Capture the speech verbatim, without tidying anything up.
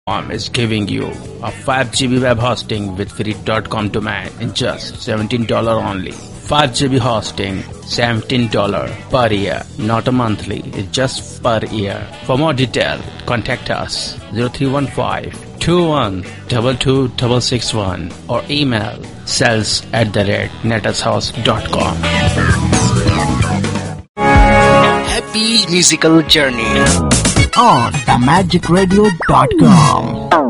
is giving you a five G B web hosting with free dot com domain in just seventeen dollars only. five G B hosting, seventeen dollars per year, not a monthly, it's just per year. For more detail, contact us zero three one five, two one two two six six one or email sales at the rate netushouse dot com. Happy musical journey on the magic radio dot com.